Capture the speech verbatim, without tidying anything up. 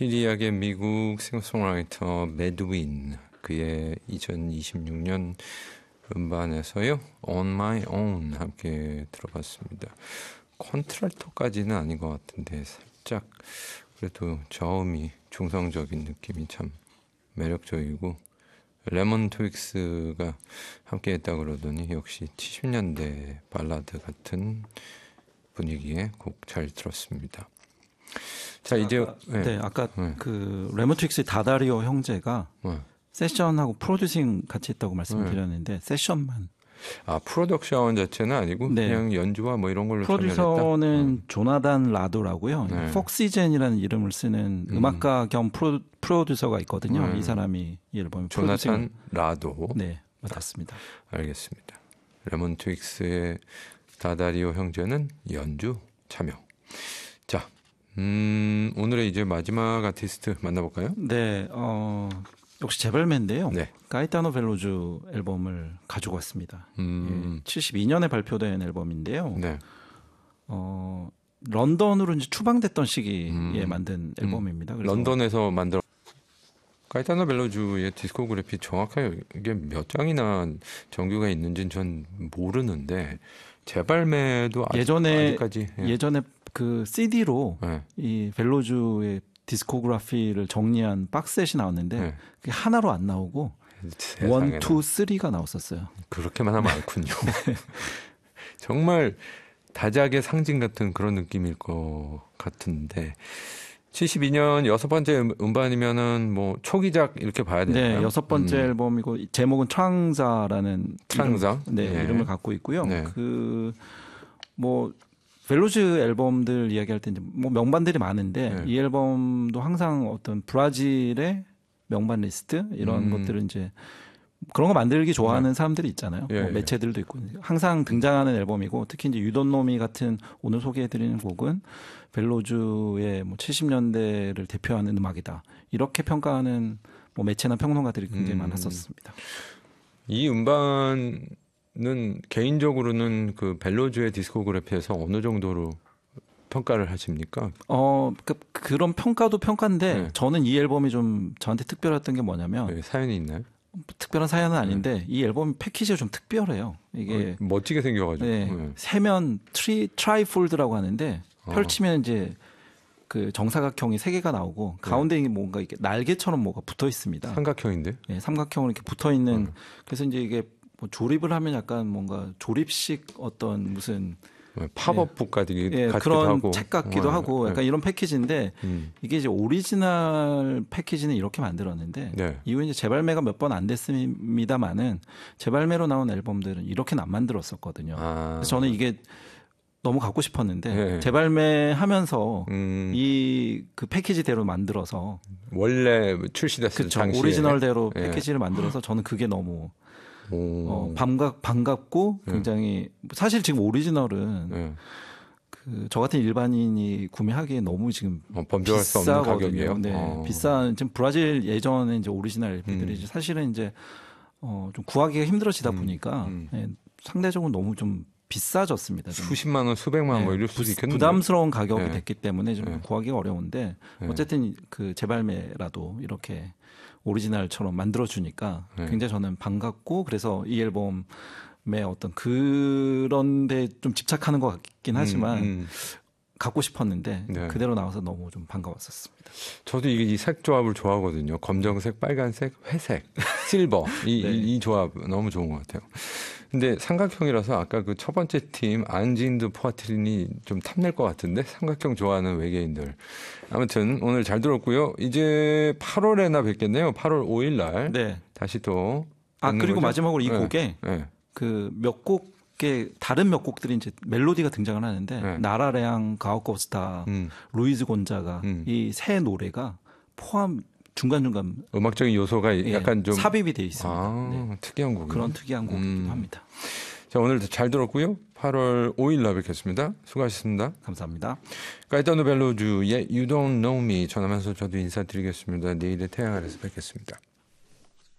시리악의 미국 싱어송라이터 매드윈 그의 이천이십육 년 음반에서요 On My Own 함께 들어봤습니다. 콘트랄토까지는 아닌 것 같은데 살짝 그래도 저음이 중성적인 느낌이 참 매력적이고 레몬 트윅스가 함께 했다 그러더니 역시 칠십 년대 발라드 같은 분위기의 곡 잘 들었습니다. 자 이제 아까, 네, 네, 아까 네. 그 레몬 트윅스의 다다리오 형제가 네. 세션하고 프로듀싱 같이 했다고 말씀드렸는데 네. 세션만. 아 프로덕션 자체는 아니고 네. 그냥 연주와 뭐 이런 걸로 프로듀서는 음. 조나단 라도라고요. 네. 폭시젠이라는 이름을 쓰는 음. 음악가 겸 프로, 프로듀서가 있거든요. 음. 이 사람이 이 앨범 조나단 라도. 네, 맡았습니다. 알겠습니다. 레몬 트윅스의 다다리오 형제는 연주 참여. 자, 음, 오늘의 이제 마지막 아티스트 만나볼까요? 네, 어, 역시 제발매인데요. 네. 가이타노 벨로주 앨범을 가지고 왔습니다. 음. 예, 칠십이 년에 발표된 앨범인데요. 네. 어, 런던으로 이제 추방됐던 시기에 음. 만든 앨범입니다. 그래서 런던에서 만들어. 가이타노 벨로주의 디스코그래피 정확하게 몇 장이나 정규가 있는지는 전 모르는데 제발매도 아직, 예전에 아직까지 예. 예전에 그 씨디로 네. 이 벨로주의 디스코그래피를 정리한 박스셋이 나왔는데 네. 그게 하나로 안 나오고 원, 투, 쓰리가 나왔었어요. 그렇게만 하면 많군요. 정말 다작의 상징 같은 그런 느낌일 것 같은데 칠십이 년 여섯 번째 음반이면은 뭐 초기작 이렇게 봐야 되나요? 네, 여섯 번째 음. 앨범이고 제목은 트랑자라는 트랑자 이름, 네, 네. 이름을 갖고 있고요. 네. 그 뭐 벨로즈 앨범들 이야기할 때 이제 뭐 명반들이 많은데 네. 이 앨범도 항상 어떤 브라질의 명반 리스트 이런 음. 것들을 이제 그런 거 만들기 좋아하는 네. 사람들이 있잖아요. 예, 뭐 매체들도 있고 항상 등장하는 앨범이고 특히 이제 유돈노미 같은 오늘 소개해드리는 곡은 벨로주의 뭐 칠십 년대를 대표하는 음악이다. 이렇게 평가하는 뭐 매체나 평론가들이 굉장히 음. 많았었습니다. 이 음반은 개인적으로는 그 벨로주의 디스코그래피에서 어느 정도로 평가를 하십니까? 어, 그, 그런 평가도 평가인데 네. 저는 이 앨범이 좀 저한테 특별했던 게 뭐냐면 네, 사연이 있나요? 특별한 사연은 아닌데 네. 이 앨범 패키지가 좀 특별해요. 이게 어, 멋지게 생겨가지고 네, 네. 세면 트리 트라이폴드라고 하는데 펼치면 어. 이제 그 정사각형이 세 개가 나오고 네. 가운데 뭔가 이렇게 날개처럼 뭐가 붙어 있습니다. 삼각형인데? 네, 삼각형으로 이렇게 붙어 있는. 음. 그래서 이제 이게 뭐 조립을 하면 약간 뭔가 조립식 어떤 무슨 팝업북 같기도 네, 하고 그런 책 같기도 어, 하고 약간 네. 이런 패키지인데 음. 이게 이제 오리지널 패키지는 이렇게 만들었는데 네. 이후 이제 재발매가 몇 번 안 됐습니다만은 재발매로 나온 앨범들은 이렇게는 안 만들었었거든요. 아. 그래서 저는 이게 너무 갖고 싶었는데 네. 재발매하면서 음. 이 그 패키지대로 만들어서 원래 출시됐을 당시에 오리지널대로 네. 패키지를 만들어서 저는 그게 너무 어, 반갑, 반갑고 굉장히 네. 사실 지금 오리지널은 네. 그 저 같은 일반인이 구매하기에 너무 지금 어, 범접할 수 없는 가격이에요. 네, 어. 비싼 지금 브라질 예전에 이제 오리지널 엘피들이 음. 사실은 이제 어, 좀 구하기가 힘들어지다 음. 보니까 음. 네, 상대적으로 너무 좀 비싸졌습니다. 좀. 수십만 원, 수백만 원 네, 뭐 이럴 수도 있겠는데 부담스러운 가격이 네. 됐기 때문에 좀 네. 구하기가 어려운데 네. 어쨌든 그 재발매라도 이렇게 오리지널처럼 만들어주니까 네. 굉장히 저는 반갑고 그래서 이 앨범의 어떤 그런데 좀 집착하는 것 같긴 하지만 음, 음. 갖고 싶었는데 네. 그대로 나와서 너무 좀 반가웠었습니다. 저도 이 색 조합을 좋아하거든요. 검정색, 빨간색, 회색, 실버 이, 네. 이, 이 조합 너무 좋은 것 같아요. 근데 삼각형이라서 아까 그 첫 번째 팀 안진드 포아트린이 좀 탐낼 것 같은데 삼각형 좋아하는 외계인들. 아무튼 오늘 잘 들었고요. 이제 팔월에나 뵙겠네요. 팔월 오일 날 네. 다시 또. 아 그리고 거죠? 마지막으로 이 네. 곡에 네. 그 몇 곡의 다른 몇 곡들이 이제 멜로디가 등장을 하는데 네. 나라레앙, 가오코스타, 음. 루이즈 곤자가 음. 이 세 노래가 포함. 중간중간 음악적인 요소가 예, 약간 좀 삽입이 돼 있습니다. 아, 네. 특이한 곡 그런 특이한 곡이기도 음. 합니다. 자, 오늘도 잘 들었고요. 팔월 오일 날 뵙겠습니다. 수고하셨습니다. 감사합니다. 가이타노 벨로주의 You Don't Know Me 전하면서 저도 인사드리겠습니다. 내일의 태양 아래서 뵙겠습니다.